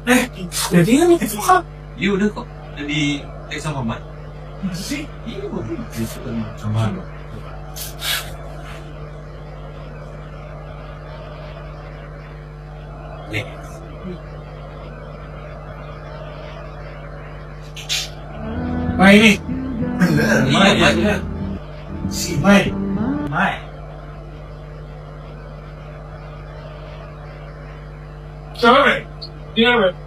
Jadi kan itu kan. Iya udah kok. Jadi take sama Mat. Sih. Iya udah. Itu sama. Nih. Mai ini. Iya. Si Mai. Siapa, Mai? Dia, Mai.